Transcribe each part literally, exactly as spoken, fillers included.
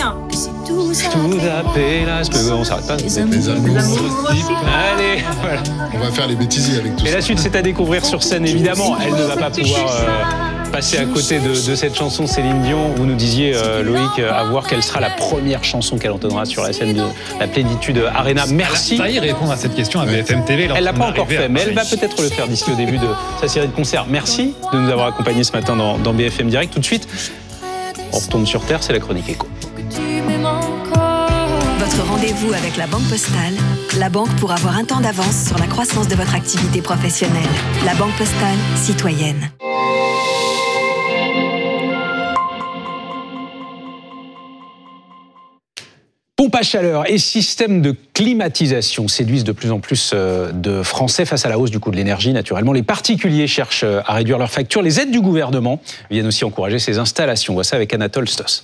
bien. Tout appelle, on s'arrête pas. Les amours. Allez, voilà. On va faire les bêtisiers avec tout Et ça. la suite, c'est à découvrir sur scène, évidemment. Elle ne va pas pouvoir euh, passer à côté de, de cette chanson Céline Dion. Vous nous disiez, euh, Loïc, euh, à voir quelle sera la première chanson qu'elle entendra sur la scène de la Plénitude Arena. Merci. Elle a failli répondre à cette question à B F M T V. Elle l'a pas encore fait, mais elle va peut-être le faire d'ici au début de sa série de concerts. Merci de nous avoir accompagnés ce matin dans, dans B F M Direct. Tout de suite, on retourne sur Terre, c'est la chronique éco. Votre rendez-vous avec la Banque Postale, la banque pour avoir un temps d'avance sur la croissance de votre activité professionnelle. La Banque Postale, citoyenne. Pompe à chaleur et système de climatisation séduisent de plus en plus de Français face à la hausse du coût de l'énergie. Naturellement, les particuliers cherchent à réduire leurs factures. Les aides du gouvernement viennent aussi encourager ces installations. On voit ça avec Anatole Stoss.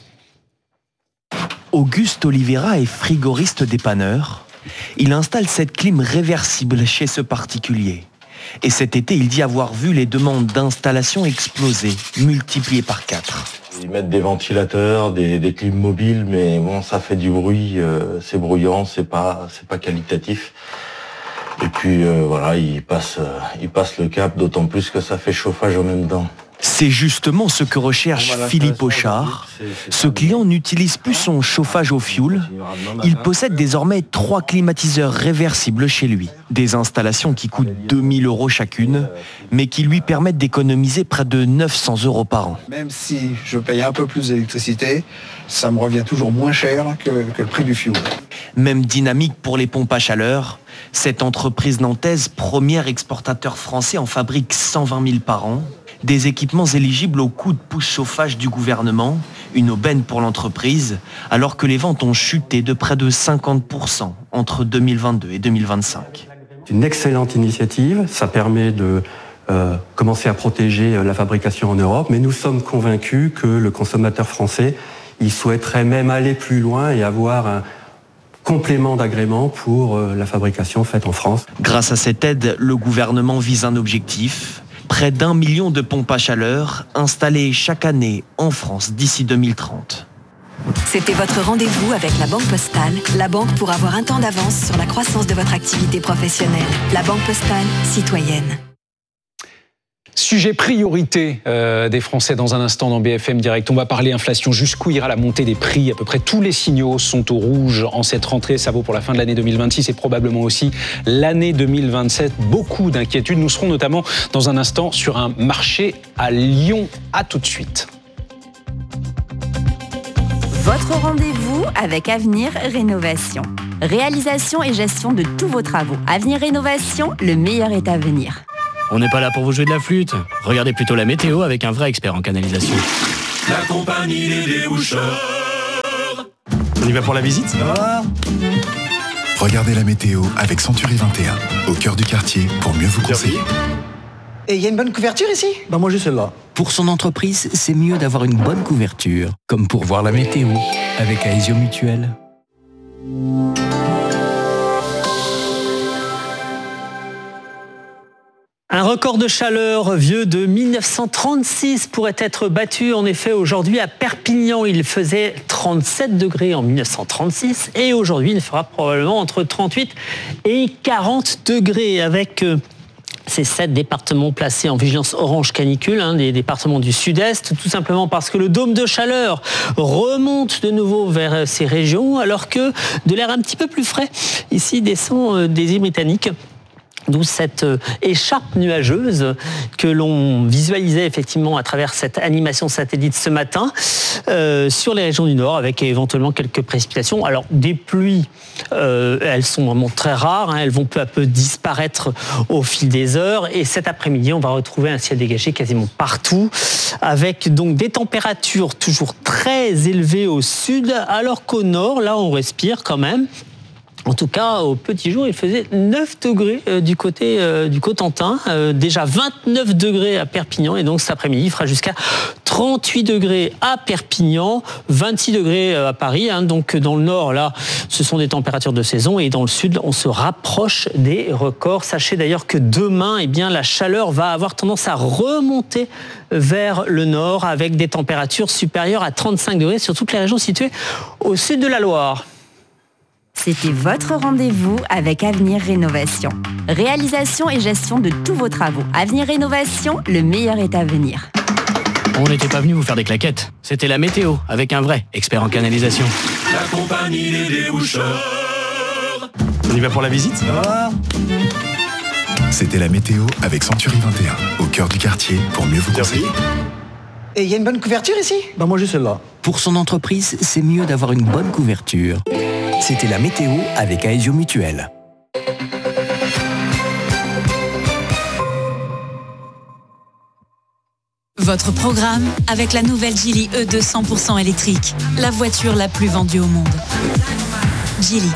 Auguste Oliveira est frigoriste dépanneur. Il installe cette clim réversible chez ce particulier. Et cet été, il dit avoir vu les demandes d'installation exploser, multipliées par quatre. Ils mettent des ventilateurs, des, des clims mobiles, mais bon, ça fait du bruit, euh, c'est bruyant, c'est pas, c'est pas qualitatif. Et puis euh, voilà, ils passent, euh, ils passent le cap, d'autant plus que ça fait chauffage en même temps. C'est justement ce que recherche Philippe Auchard. Ce client n'utilise plus son chauffage au fioul. Il possède désormais trois climatiseurs réversibles chez lui. Des installations qui coûtent deux mille euros chacune, mais qui lui permettent d'économiser près de neuf cents euros par an. Même si je paye un peu plus d'électricité, ça me revient toujours moins cher que, que le prix du fioul. Même dynamique pour les pompes à chaleur. Cette entreprise nantaise, premier exportateur français, en fabrique cent vingt mille par an. Des équipements éligibles au coût de pouce chauffage du gouvernement, une aubaine pour l'entreprise, alors que les ventes ont chuté de près de cinquante pour cent entre deux mille vingt-deux et deux mille vingt-cinq. C'est une excellente initiative, ça permet de euh, commencer à protéger la fabrication en Europe, mais nous sommes convaincus que le consommateur français, il souhaiterait même aller plus loin et avoir un complément d'agrément pour euh, la fabrication faite en France. Grâce à cette aide, le gouvernement vise un objectif. Près d'un million de pompes à chaleur installées chaque année en France d'ici deux mille trente. C'était votre rendez-vous avec la Banque Postale, la banque pour avoir un temps d'avance sur la croissance de votre activité professionnelle. La Banque Postale, citoyenne. Sujet priorité euh, des Français dans un instant dans B F M Direct. On va parler inflation. Jusqu'où ira la montée des prix ? À peu près tous les signaux sont au rouge en cette rentrée. Ça vaut pour la fin de l'année deux mille vingt-six et probablement aussi l'année deux mille vingt-sept. Beaucoup d'inquiétudes. Nous serons notamment dans un instant sur un marché à Lyon. À tout de suite. Votre rendez-vous avec Avenir Rénovation. Réalisation et gestion de tous vos travaux. Avenir Rénovation, le meilleur est à venir. On n'est pas là pour vous jouer de la flûte. Regardez plutôt la météo avec un vrai expert en canalisation. La compagnie des déboucheurs. On y va pour la visite ? Ah. Regardez la météo avec Century vingt et un, au cœur du quartier, pour mieux vous conseiller. Et il y a une bonne couverture ici ? Bah moi j'ai celle-là. Pour son entreprise, c'est mieux d'avoir une bonne couverture. Comme pour voir la météo, avec Aesio Mutuel. Un record de chaleur vieux de mille neuf cent trente-six pourrait être battu. En effet, aujourd'hui à Perpignan, il faisait trente-sept degrés en mille neuf cent trente-six et aujourd'hui, il fera probablement entre trente-huit et quarante degrés avec euh, ces sept départements placés en vigilance orange canicule, hein, des départements du sud-est, tout simplement parce que le dôme de chaleur remonte de nouveau vers ces régions alors que de l'air un petit peu plus frais ici descend euh, des îles britanniques. D'où cette écharpe nuageuse que l'on visualisait effectivement à travers cette animation satellite ce matin euh, sur les régions du Nord avec éventuellement quelques précipitations. Alors des pluies, euh, elles sont vraiment très rares, hein, elles vont peu à peu disparaître au fil des heures et cet après-midi on va retrouver un ciel dégagé quasiment partout avec donc des températures toujours très élevées au sud alors qu'au nord là on respire quand même. En tout cas, au petit jour, il faisait neuf degrés euh, du côté euh, du Cotentin, euh, déjà vingt-neuf degrés à Perpignan, et donc cet après-midi, il fera jusqu'à trente-huit degrés à Perpignan, vingt-six degrés à Paris. Hein, donc dans le nord, là, ce sont des températures de saison et dans le sud, on se rapproche des records. Sachez d'ailleurs que demain, eh bien, la chaleur va avoir tendance à remonter vers le nord avec des températures supérieures à trente-cinq degrés sur toutes les régions situées au sud de la Loire. C'était votre rendez-vous avec Avenir Rénovation. Réalisation et gestion de tous vos travaux. Avenir Rénovation, le meilleur est à venir. On n'était pas venu vous faire des claquettes. C'était la météo, avec un vrai expert en canalisation. La compagnie des déboucheurs. On y va pour la visite ? Ah. C'était la météo avec Century vingt et un, au cœur du quartier, pour mieux vous conseiller. Et il y a une bonne couverture ici? Bah moi j'ai celle-là. Pour son entreprise, c'est mieux d'avoir une bonne couverture. C'était la météo avec Aesio Mutuel. Votre programme avec la nouvelle Geely E deux cent pour cent électrique, la voiture la plus vendue au monde. Geely.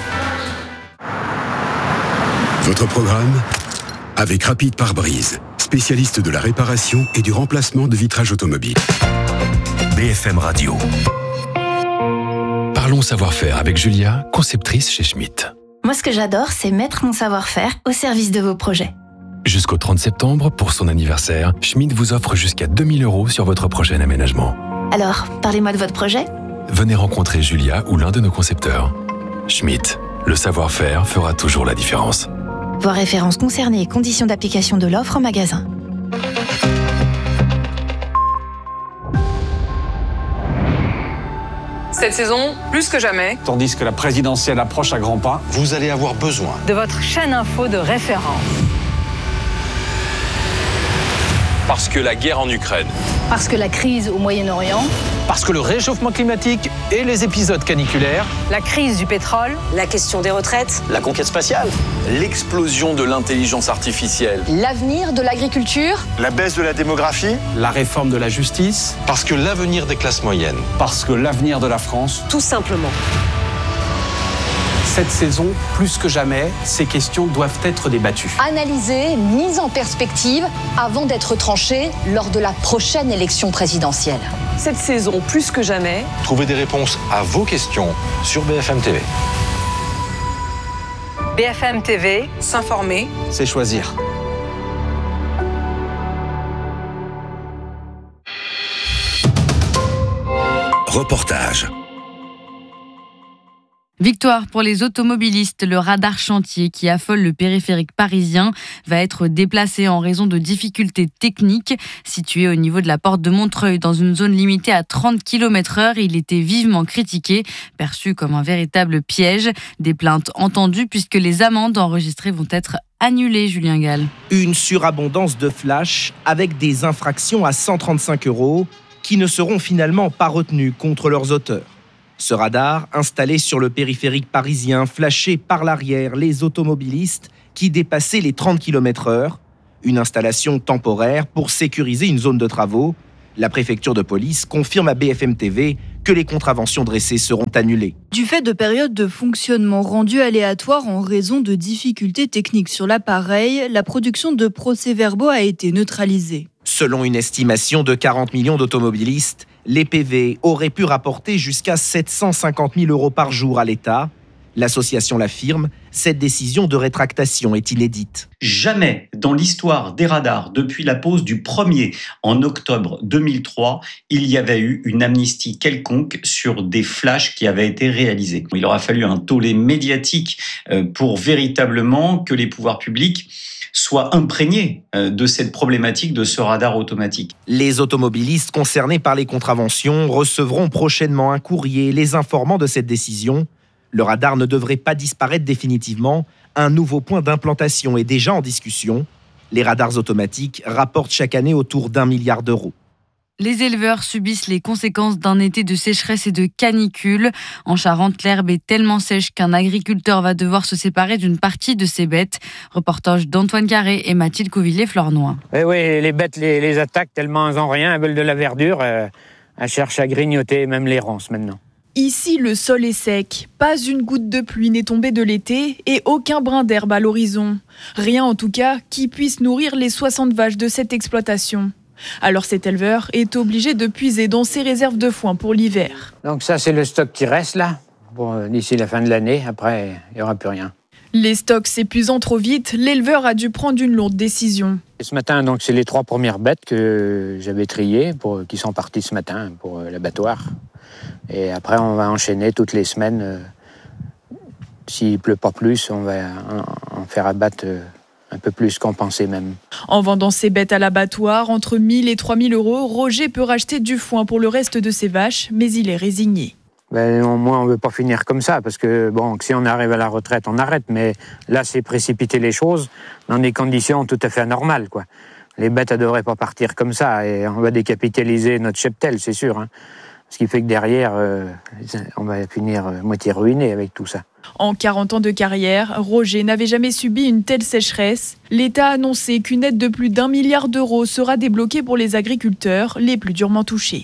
Votre programme avec Rapide Pare-Brise, spécialiste de la réparation et du remplacement de vitrage automobile. B F M Radio. Parlons savoir-faire avec Julia, conceptrice chez Schmitt. Moi, ce que j'adore, c'est mettre mon savoir-faire au service de vos projets. Jusqu'au trente septembre, pour son anniversaire, Schmitt vous offre jusqu'à deux mille euros sur votre prochain aménagement. Alors, parlez-moi de votre projet. Venez rencontrer Julia ou l'un de nos concepteurs. Schmitt, le savoir-faire fera toujours la différence. Voir références concernées et conditions d'application de l'offre en magasin. Cette saison, plus que jamais, tandis que la présidentielle approche à grands pas, vous allez avoir besoin de votre chaîne info de référence. Parce que la guerre en Ukraine. Parce que la crise au Moyen-Orient. Parce que le réchauffement climatique et les épisodes caniculaires. La crise du pétrole. La question des retraites. La conquête spatiale. L'explosion de l'intelligence artificielle. L'avenir de l'agriculture. La baisse de la démographie. La réforme de la justice. Parce que l'avenir des classes moyennes. Parce que l'avenir de la France. Tout simplement. Cette saison, plus que jamais, ces questions doivent être débattues. Analysées, mises en perspective, avant d'être tranchées lors de la prochaine élection présidentielle. Cette saison, plus que jamais, trouvez des réponses à vos questions sur B F M T V. B F M T V, s'informer, c'est choisir. Reportage. Victoire pour les automobilistes, le radar chantier qui affole le périphérique parisien va être déplacé en raison de difficultés techniques. Situé au niveau de la porte de Montreuil dans une zone limitée à trente kilomètres heure, il était vivement critiqué, perçu comme un véritable piège. Des plaintes entendues puisque les amendes enregistrées vont être annulées, Julien Gall. Une surabondance de flash avec des infractions à cent trente-cinq euros qui ne seront finalement pas retenues contre leurs auteurs. Ce radar, installé sur le périphérique parisien, flashait par l'arrière les automobilistes qui dépassaient les trente kilomètres heure. Une installation temporaire pour sécuriser une zone de travaux. La préfecture de police confirme à B F M T V que les contraventions dressées seront annulées. Du fait de périodes de fonctionnement rendues aléatoires en raison de difficultés techniques sur l'appareil, la production de procès-verbaux a été neutralisée. Selon une estimation de quarante millions d'automobilistes, les P V auraient pu rapporter jusqu'à sept cent cinquante mille euros par jour à l'État. L'association l'affirme, cette décision de rétractation est inédite. Jamais dans l'histoire des radars, depuis la pose du premier en octobre deux mille trois, il y avait eu une amnistie quelconque sur des flashs qui avaient été réalisés. Il aura fallu un tollé médiatique pour véritablement que les pouvoirs publics soient imprégnés de cette problématique de ce radar automatique. Les automobilistes concernés par les contraventions recevront prochainement un courrier les informant de cette décision. Le radar ne devrait pas disparaître définitivement. Un nouveau point d'implantation est déjà en discussion. Les radars automatiques rapportent chaque année autour d'un milliard d'euros. Les éleveurs subissent les conséquences d'un été de sécheresse et de canicule. En Charente, l'herbe est tellement sèche qu'un agriculteur va devoir se séparer d'une partie de ses bêtes. Reportage d'Antoine Carré et Mathilde Couvillé-Flornois. Oui, oui, les bêtes les, les attaquent tellement elles n'ont rien, elles veulent de la verdure. Euh, elles cherchent à grignoter même les ronces maintenant. Ici, le sol est sec. Pas une goutte de pluie n'est tombée de l'été et aucun brin d'herbe à l'horizon. Rien en tout cas qui puisse nourrir les soixante vaches de cette exploitation. Alors cet éleveur est obligé de puiser dans ses réserves de foin pour l'hiver. Donc ça, c'est le stock qui reste là, pour d'ici la fin de l'année. Après, il n'y aura plus rien. Les stocks s'épuisant trop vite, l'éleveur a dû prendre une lourde décision. Ce matin, donc, c'est les trois premières bêtes que j'avais triées, pour, qui sont parties ce matin pour l'abattoir. Et après, on va enchaîner toutes les semaines. Euh, s'il ne pleut pas plus, on va en, en faire abattre euh, un peu plus qu'on pensait même. En vendant ses bêtes à l'abattoir, entre mille et trois mille euros, Roger peut racheter du foin pour le reste de ses vaches, mais il est résigné. Ben, au moins, on ne veut pas finir comme ça, parce que bon, si on arrive à la retraite, on arrête. Mais là, c'est précipiter les choses dans des conditions tout à fait anormales, quoi. Les bêtes ne devraient pas partir comme ça, et on va décapitaliser notre cheptel, c'est sûr. Hein. Ce qui fait que derrière, euh, on va finir euh, moitié ruiné avec tout ça. En quarante ans de carrière, Roger n'avait jamais subi une telle sécheresse. L'État a annoncé qu'une aide de plus d'un milliard d'euros sera débloquée pour les agriculteurs les plus durement touchés.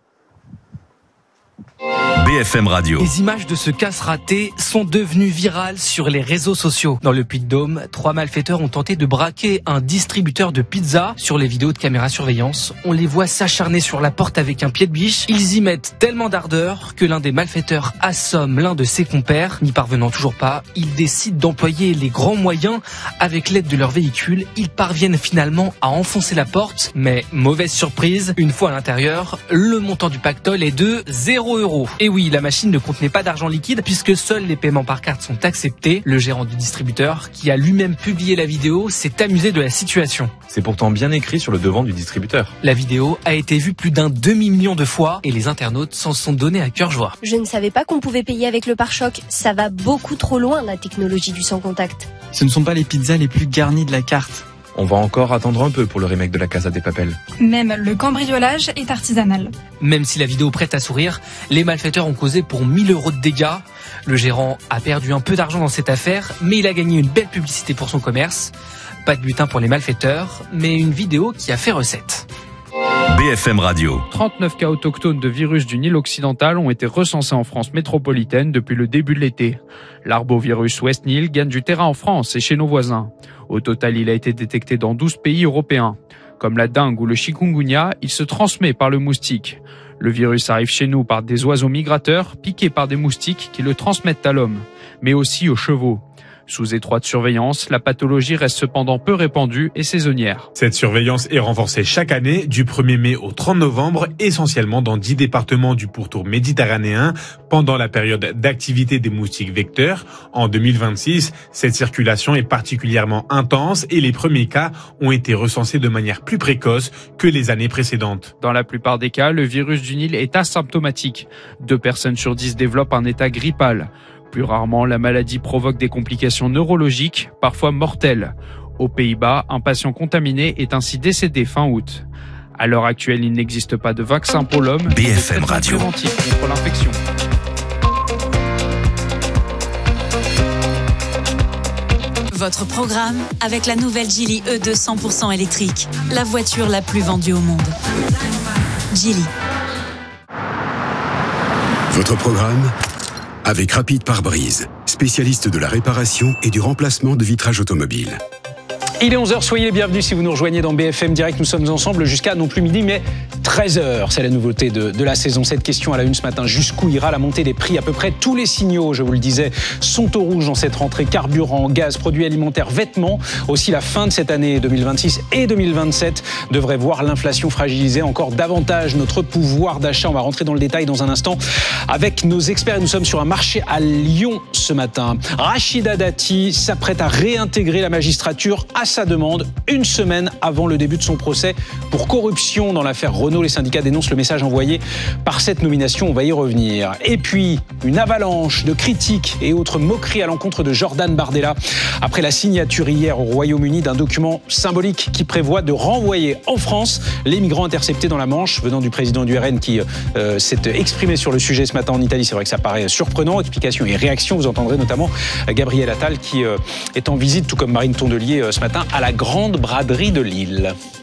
B F M Radio. Les images de ce casse raté sont devenues virales sur les réseaux sociaux. Dans le Puy-de-Dôme, trois malfaiteurs ont tenté de braquer un distributeur de pizza. Sur les vidéos de caméra surveillance, on les voit s'acharner sur la porte avec un pied de biche. Ils y mettent tellement d'ardeur que l'un des malfaiteurs assomme l'un de ses compères. N'y parvenant toujours pas, ils décident d'employer les grands moyens. Avec l'aide de leur véhicule, ils parviennent finalement à enfoncer la porte. Mais mauvaise surprise, une fois à l'intérieur, le montant du pactole est de zéro euro. Et oui, la machine ne contenait pas d'argent liquide puisque seuls les paiements par carte sont acceptés. Le gérant du distributeur, qui a lui-même publié la vidéo, s'est amusé de la situation. C'est pourtant bien écrit sur le devant du distributeur. La vidéo a été vue plus d'un demi-million de fois et les internautes s'en sont donnés à cœur joie. Je ne savais pas qu'on pouvait payer avec le pare-choc. Ça va beaucoup trop loin, la technologie du sans contact. Ce ne sont pas les pizzas les plus garnies de la carte. On va encore attendre un peu pour le remake de la Casa de Papel. Même le cambriolage est artisanal. Même si la vidéo prête à sourire, les malfaiteurs ont causé pour mille euros de dégâts. Le gérant a perdu un peu d'argent dans cette affaire, mais il a gagné une belle publicité pour son commerce. Pas de butin pour les malfaiteurs, mais une vidéo qui a fait recette. B F M Radio. trente-neuf cas autochtones de virus du Nil occidental ont été recensés en France métropolitaine depuis le début de l'été. L'arbovirus West Nile gagne du terrain en France et chez nos voisins. Au total, il a été détecté dans douze pays européens. Comme la dengue ou le chikungunya, il se transmet par le moustique. Le virus arrive chez nous par des oiseaux migrateurs piqués par des moustiques qui le transmettent à l'homme, mais aussi aux chevaux. Sous étroite surveillance, la pathologie reste cependant peu répandue et saisonnière. Cette surveillance est renforcée chaque année du premier mai au trente novembre, essentiellement dans dix départements du pourtour méditerranéen, pendant la période d'activité des moustiques vecteurs. En deux mille vingt-six, cette circulation est particulièrement intense et les premiers cas ont été recensés de manière plus précoce que les années précédentes. Dans la plupart des cas, le virus du Nil est asymptomatique. Deux personnes sur dix développent un état grippal. Plus rarement, la maladie provoque des complications neurologiques, parfois mortelles. Aux Pays-Bas, un patient contaminé est ainsi décédé fin août. À l'heure actuelle, il n'existe pas de vaccin pour l'homme. B F M Radio. Préventif contre l'infection. Votre programme avec la nouvelle Geely E deux cent pour cent électrique, la voiture la plus vendue au monde. Geely. Votre programme avec Rapide Pare-Brise, spécialiste de la réparation et du remplacement de vitrage automobile. Il est onze heures, soyez les bienvenus si vous nous rejoignez dans B F M Direct. Nous sommes ensemble jusqu'à non plus midi, mais treize heures. C'est la nouveauté de, de la saison. Cette question à la une ce matin, jusqu'où ira la montée des prix ? À peu près tous les signaux, je vous le disais, sont au rouge dans cette rentrée. Carburant, gaz, produits alimentaires, vêtements. Aussi, la fin de cette année deux mille vingt-six et deux mille vingt-sept devrait voir l'inflation fragiliser encore davantage notre pouvoir d'achat. On va rentrer dans le détail dans un instant avec nos experts. Nous sommes sur un marché à Lyon ce matin. Rachida Dati s'apprête à réintégrer la magistrature à sa demande, une semaine avant le début de son procès pour corruption dans l'affaire Renault. Les syndicats dénoncent le message envoyé par cette nomination, on va y revenir. Et puis, une avalanche de critiques et autres moqueries à l'encontre de Jordan Bardella après la signature hier au Royaume-Uni d'un document symbolique qui prévoit de renvoyer en France les migrants interceptés dans la Manche, venant du président du R N qui euh, s'est exprimé sur le sujet ce matin en Italie. C'est vrai que ça paraît surprenant. Explications et réactions, vous entendrez notamment Gabriel Attal qui euh, est en visite, tout comme Marine Tondelier euh, ce matin, à la Grande Braderie de Lille.